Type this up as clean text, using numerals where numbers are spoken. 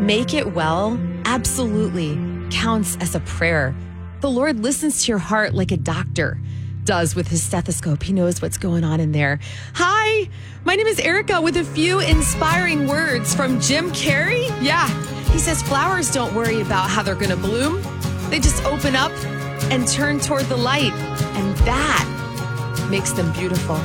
Make it well absolutely counts as a prayer. The Lord listens to your heart like a doctor does with his stethoscope. He knows what's going on in there. Hi, my name is Erica with a few inspiring words from Jim Carrey. Yeah, he says flowers don't worry about how they're going to bloom. They just open up and turn toward the light, and that makes them beautiful.